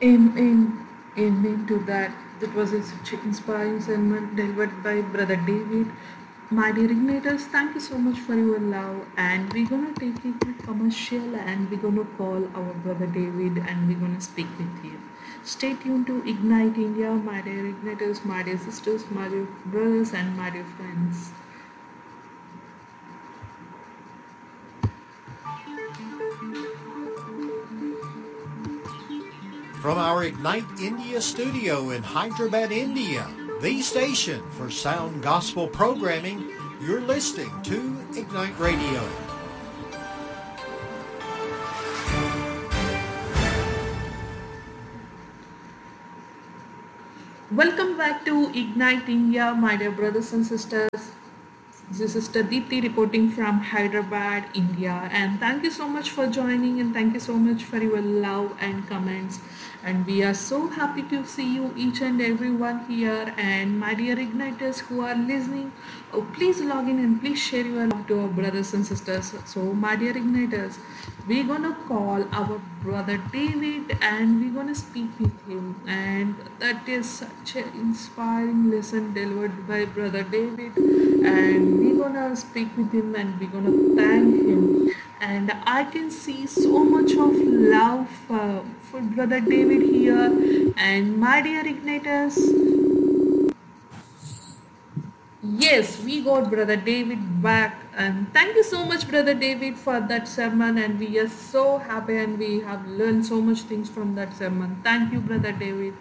Amen. Amen to that. That was a such an inspiring sermon delivered by Brother David. My dear igniters, thank you so much for your love. And we're gonna take a quick commercial and we're gonna call our brother David and we're gonna speak with him. Stay tuned to Ignite India, my dear igniters, my dear sisters, my dear brothers, and my dear friends. From our Ignite India studio in Hyderabad, India, the station for sound gospel programming, you're listening to Ignite Radio. Welcome back to Ignite India, my dear brothers and sisters. This is Sister Deepthi reporting from Hyderabad, India. And thank you so much for joining and thank you so much for your love and comments. And we are so happy to see you each and everyone here. And my dear Igniters who are listening, please log in and please share your love to our brothers and sisters. So, my dear Igniters, we're gonna call our brother David and we're gonna speak with him. And that is such an inspiring lesson delivered by brother David. And we're gonna speak with him and we're gonna thank him. And I can see so much of love for brother David here. And my dear Ignators, yes, we got Brother David back, and thank you so much, Brother David, for that sermon. And we are so happy, and we have learned so much things from that sermon. Thank you, Brother David.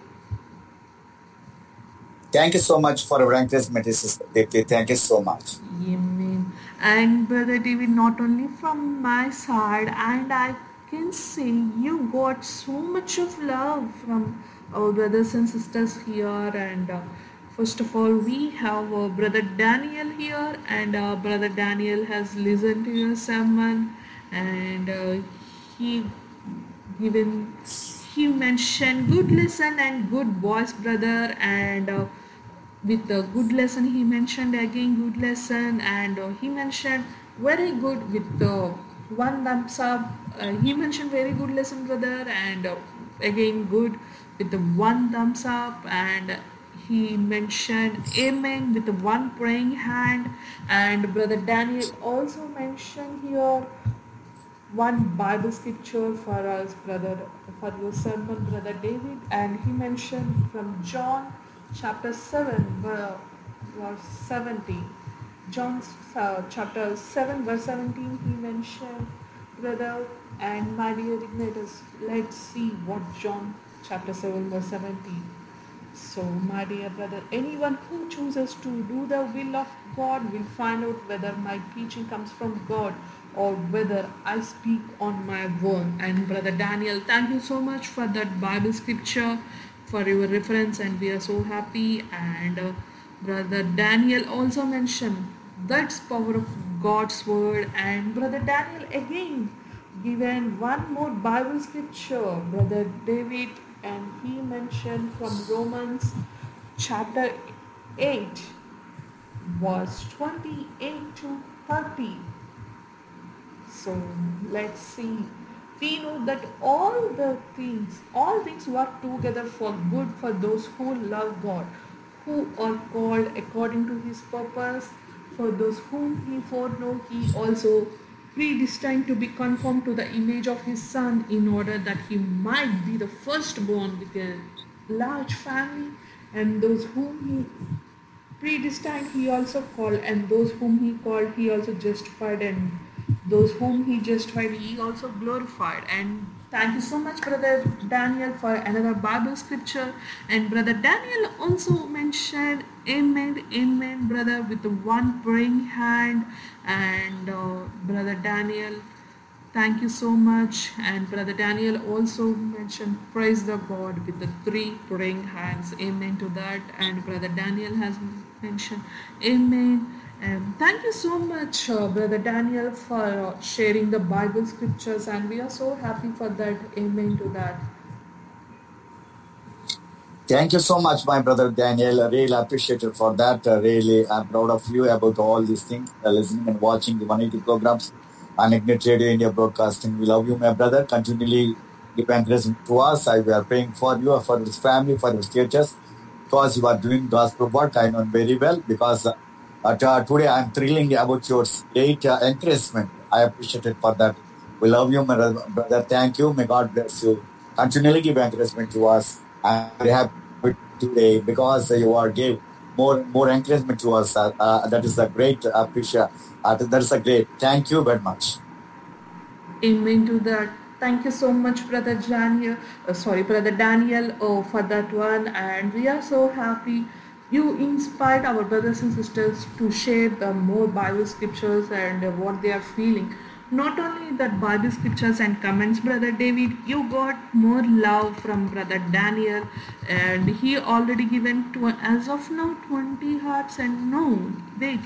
Thank you so much for your encouragement, Sister Deepthi. Thank you so much. Amen. And Brother David, not only from my side, and I can say you got so much of love from our brothers and sisters here. And first of all, we have Brother Daniel here, and Brother Daniel has listened to your sermon, and he given he mentioned good lesson and good voice, brother, and with the good lesson he mentioned again good lesson, and he mentioned very good with the one thumbs up. He mentioned very good lesson, brother, and again good with the one thumbs up, and he mentioned amen with the one praying hand. And brother Daniel also mentioned here one Bible scripture for us, brother, for your sermon, brother David, and he mentioned from John chapter 7, verse 17. John chapter 7, verse 17, he mentioned, brother, and my dear igniters, let's see what John chapter 7, verse 17. So, my dear brother, anyone who chooses to do the will of God will find out whether my preaching comes from God or whether I speak on my own. And brother Daniel, thank you so much for that Bible scripture for your reference, and we are so happy. And brother Daniel also mentioned that's power of God's word. And brother Daniel again given one more Bible scripture, brother David, and he mentioned from Romans chapter 8, verse 28 to 30. So let's see. We know that all things work together for good for those who love God, who are called according to his purpose. For those whom he foreknow, he also predestined to be conformed to the image of his son, in order that he might be the firstborn with a large family. And those whom he predestined, he also called, and those whom he called, he also justified, and those whom he justified, he also glorified. And thank you so much, brother Daniel, for another Bible scripture. And brother Daniel also mentioned amen, amen, brother, with the one praying hand. And brother Daniel, thank you so much. And brother Daniel also mentioned praise the God with the three praying hands. Amen to that. And brother Daniel has mentioned amen. Thank you so much, brother Daniel, for sharing the Bible scriptures, and we are so happy for that. Amen to that. Thank you so much, my brother Daniel. I really appreciate it for that. Really, I'm proud of you about all these things, listening and watching the 180 programs on Ignite Radio India Broadcasting. We love you, my brother. Continually give encouragement to us. We are praying for you, for his family, for his churches, because you are doing gospel work. I know very well because today I'm thrilling about your great encouragement. I appreciate it for that. We love you, my brother. Thank you. May God bless you. Continually give encouragement to us. I'm very happy today because you are gave more encouragement to us. That is a great appreciation. That is a great. Thank you very much. Amen to that. Thank you so much, Brother Daniel, for that one. And we are so happy you inspired our brothers and sisters to share the more Bible scriptures and what they are feeling. Not only that Bible scriptures and comments, Brother David, you got more love from Brother Daniel, and he already given to as of now 20 hearts. And no, wait,